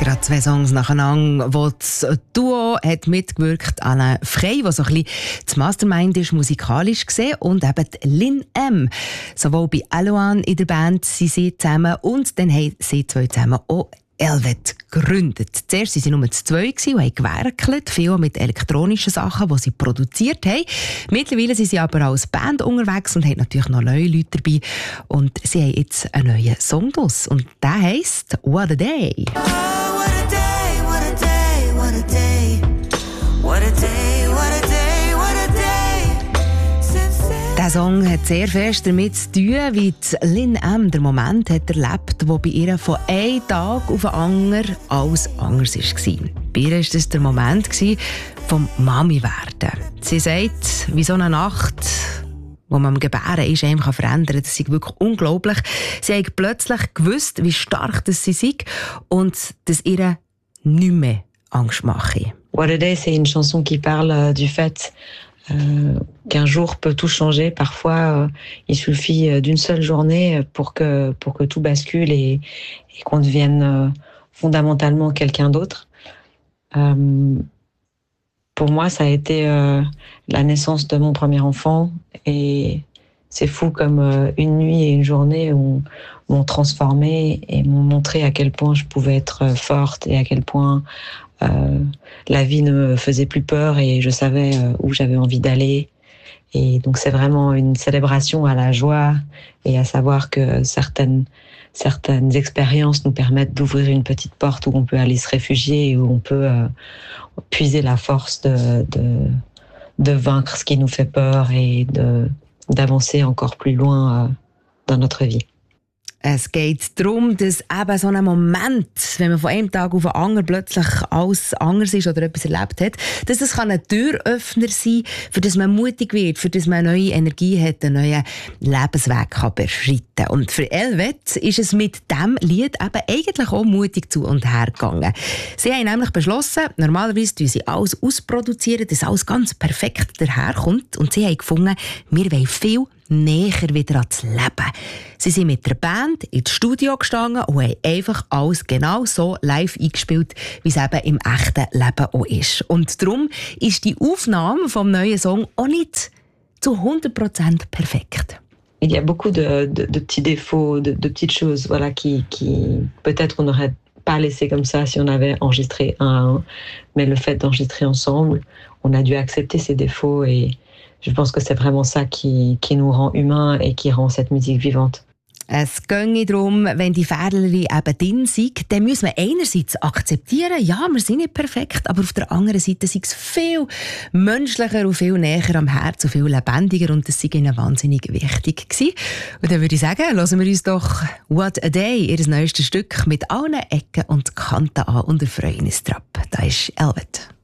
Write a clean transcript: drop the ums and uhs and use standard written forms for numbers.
Gerade 2 Songs nacheinander, wo das Duo hat mitgewirkt, Alain Frey, der so ein bisschen das Mastermind ist, musikalisch gesehen, und eben Lynn M. Sowohl bei Eloane in der Band sind sie zusammen und dann haben sie 2 zusammen auch Elvet gegründet. Zuerst waren sie nur 2 und haben gewerkelt, viel mit elektronischen Sachen, die sie produziert haben. Mittlerweile sind sie aber als Band unterwegs und haben natürlich noch neue Leute dabei. Und sie haben jetzt einen neuen Song draus. Und der heisst «What a Day». Der Song hat sehr fest damit zu tun, wie Lynn M. den Moment hat erlebt, wo bei ihr von einem Tag auf den anderen alles anders war. Bei ihr war das der Moment vom Mami-Werden. Sie sagt, wie so eine Nacht, wo man am Gebären ist, einem verändern kann. Das ist wirklich unglaublich. Sie hat plötzlich gewusst, wie stark das sie sei und dass ihr nicht mehr Angst mache. What a Day, c'est une chanson qui parle du fait qu'un jour peut tout changer. Parfois, il suffit d'une seule journée pour que tout bascule et qu'on devienne fondamentalement quelqu'un d'autre. Pour moi, ça a été la naissance de mon premier enfant et c'est fou comme une nuit et une journée m'ont transformée et m'ont montré à quel point je pouvais être forte et à quel point la vie ne me faisait plus peur et je savais où j'avais envie d'aller. Et donc c'est vraiment une célébration à la joie et à savoir que certaines expériences nous permettent d'ouvrir une petite porte où on peut aller se réfugier et où on peut puiser la force de vaincre ce qui nous fait peur et d'avancer encore plus loin dans notre vie. Es geht darum, dass eben so ein Moment, wenn man von einem Tag auf den anderen plötzlich alles anders ist oder etwas erlebt hat, dass das ein Türöffner sein kann, für das man mutig wird, für das man eine neue Energie hat, einen neuen Lebensweg kann beschreiten. Und für Elvet ist es mit diesem Lied eben eigentlich auch mutig zu und her gegangen. Sie haben nämlich beschlossen, normalerweise tun sie alles ausproduzieren, dass alles ganz perfekt daherkommt. Und sie haben gefunden, wir wollen viel näher wieder ans Leben. Sie sind mit der Band ins Studio gestanden und haben einfach alles genau so live eingespielt, wie es eben im echten Leben auch ist. Und darum ist die Aufnahme vom neuen Song auch nicht zu 100% perfekt. Il y a beaucoup de petits défauts, de petites choses, voilà, qui peut-être on n'aurait pas laissé comme ça si on avait enregistré un à un. Mais le fait d'enregistrer ensemble, on a dû accepter ces défauts et je pense que c'est vraiment ça qui nous rend humains et qui rend cette musique vivante. Es ginge darum, wenn die Fehler eben drin sind, dann muss man einerseits akzeptieren, ja, wir sind nicht perfekt, aber auf der anderen Seite ist es viel menschlicher und viel näher am Herz und viel lebendiger und das sei ihnen wahnsinnig wichtig gewesen. Und dann würde ich sagen, hören wir uns doch «What a Day», ihr neuestes Stück, mit allen Ecken und Kanten an und erfreuen uns drauf. Da ist Elvet.